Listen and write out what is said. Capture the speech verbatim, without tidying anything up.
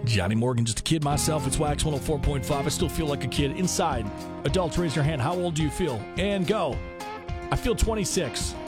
Johnny Morgan, just a kid myself. It's Wax one oh four point five. I still feel like a kid. Inside, adults, raise your hand. How old do you feel? And go. I feel twenty-six.